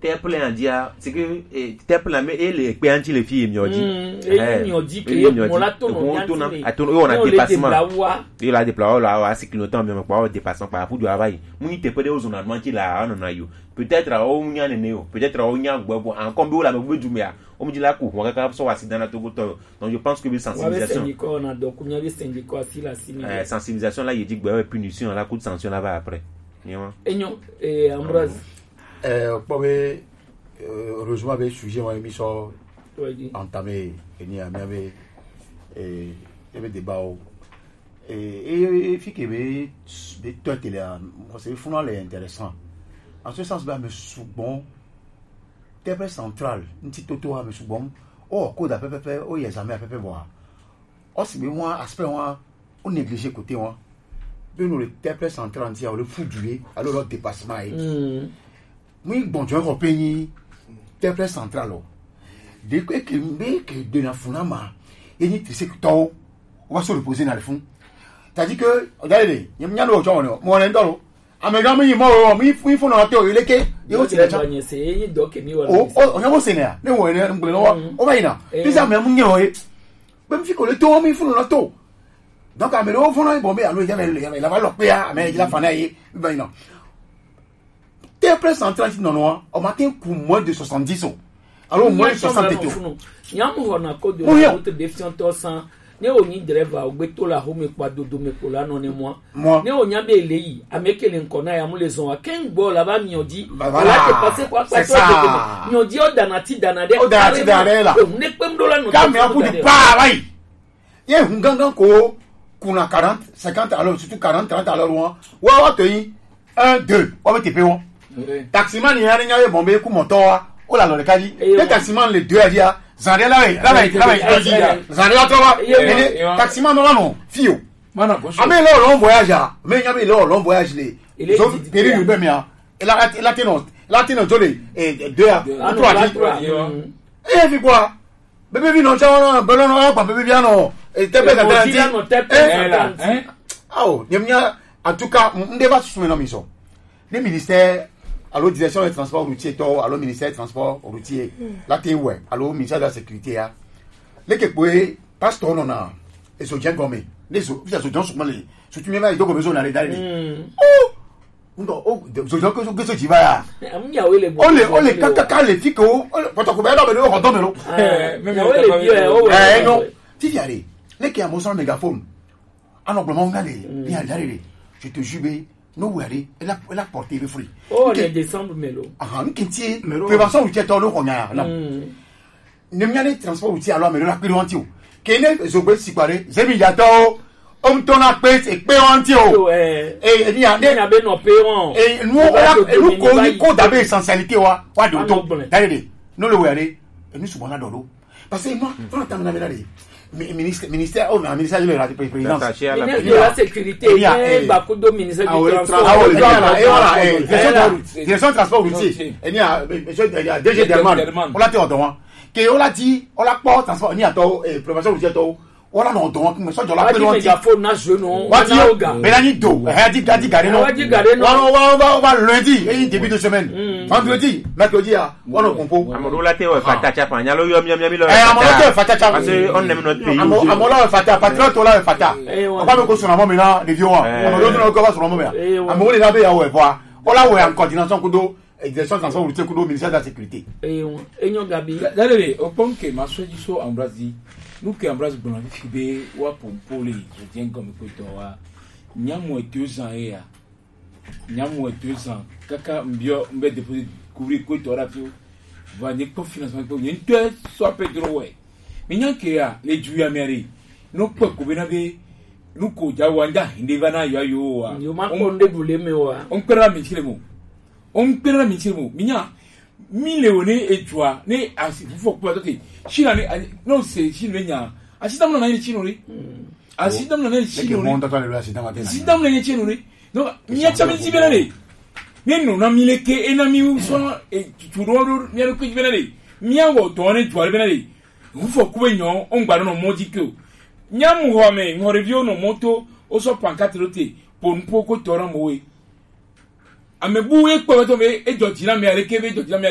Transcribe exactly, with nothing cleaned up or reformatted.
t'es plein dia c'est que t'es plein mais et les péanti les filles miodi eh miodi que mon la tourne a tourne on a dépassement il a déplacé là à ce qu'il notant même pas dépassement par rapport du travail muni te peut aux on a menti là on a eu peut-être au nya néo peut-être au nya gbo en combo la me dumia on me dit là ko on ka so accident na togo donc je pense que sensibilisation on a donc on a syndicat si la euh sensibilisation là il dit que punition là coup de sanction là va après enyo eh Ambroise euh pour heureusement avec sujet mon émission entamé et ni avait et il y avait débat et et fi que be de toi télé c'est fondant les intéressant en ce sens là me sous bon T P central nti toto ha me sous bon oh code P P P oh examen P P voir oh si moi aspect moi on négligé côté moi de nous le T P central nti le fou dué alors le dépassement est oui bon tu as payé T P central de que que que de la funama et ni tu sais que toi on va se reposer dans le fond c'est-à-dire que regardez il y a no cho no mo ndolo amega mi mo mi fu fu no to ile ke yo ti la cha c'est donc ni wala o o nyamo senia ne wo ne ngbe no o ba ina pisa me mu nyo e be mi fi ko le to mi fu no to donc amelo fu no bo be alo ya la va lo pe a me la fa na yi ba ina T P central non non au matin pour moins de soixante-dix ans alors moins de soixante ans nyamo na code de la route déficiente cent ne oni driver ogbeto la home kwa dodo me kola no ne moi ne onya be eleyi amekele nkona ya mulezo wa ken gbo la ba miodi la te passer kwa kwa to miodi o danati danade o danati danade la ne pemdo la no kam ya pu di pa bai ye hungangan ko kuna quarante cinquante alors surtout quarante trente alors wa wa to yi un deux o be te pe won taximan ni ya nya ye bombe ku moto wa o la lo le kaji le taximan le deux a dia Zandé là, là, là, là, Zandé là, toi, taximan non, non, fio. Ah, mais là, long voyage, mais il y avait là, long voyage, les. Il est période même, hein. Et là, là, t'es non, là, t'es non, joli, et deux, trois, trois. Eh, puis quoi? Bébé, vi non, tiens, non, belon, non, pas bébé, bien, non. Et t'es pas d'accord, hein? Ah, oh, en tout cas, on débat sur mes mission. Les ministères. Allo direction des transports routiers to allo ministère des transports routiers là t'es ouais allo ministère de la sécurité là les que pouvez pastor non na et so bien comme les so ça so dans sur les so tu même donc besoin d'aller d'aller oh non oh so donc que que so tu vas on les on les kaka les filles ko poto ko be do be do do me lo même eh non tu y aller les qui a mon son mégaphone ah non vraiment on aller bien aller je te jure no wari ela ela porter le fruit oh le décembre melo ah nkinti prévention routière to lo konya la ne miane transport routier alors melo la pe wanti o kene zogbe sipare zemi yato o mtona pe e pe wanti o eh e ni ande na be no pe won e nu la nu ko ni ko dabe essentialité wa wa de to dalede no le wari e ni subona dolo parce que moi on entend na belade ministère ministère oh mais ministère de la présidence de la sécurité et beaucoup de ministère du transport ah oui voilà et voilà et direction transport routier et il y a monsieur il y a D G Derman on l'a dit on doit que on l'a dit on l'a pas transport ni à to et prévention routière to on l'a non donc mais ça je l'a pas mégaphone na je non mais là ni do et dit dit garé non on va on va lundi et début de semaine vendredi mercredi à on on compo amolo la te o fata chapa nyalo yo miam miam lo eh amolo te fata chapa parce que on aime notre pays amolo fata patriote là fata on va me ko sur la moment là de vieux amolo no ko va sur la moment amolo la be ya o e voir on la ouais en coordination kudo direction transport routier kudo ministère de la sécurité eh enyo gabi dalele o pon ke maso di so ambrazi nous qui embrasse bon fibé wa pompo les je tiens comme ko to wa nyamu e deux ans ya nyamu e deux ans kaka mbio mbe déposer couvrir ko to rapio va ni ko financement ko ni to so pedro we mais nyanke ya les juya meri no ko ko bena be no ko ja wanda hinde bana yo yo wa yo ma ko nde bule me wa on pera mi chilemo on pera mi chilemo minya mille one et toi ne asi faut quoi toi china non c'est chino nya asidam na ni chino ri asidam na ni chino ri monta tole asidam atena asidam na ni chino ri donc nya chama ti benale meno na mile ke enami so e turoru ni ko ti benale mia wo to ne to benale faut quoi nyon on gba no moji ko nya mu ho me ho review no moto o so pancarte rote pon poko toran mowe amebu e ko to me e joti na me are ke be joti na me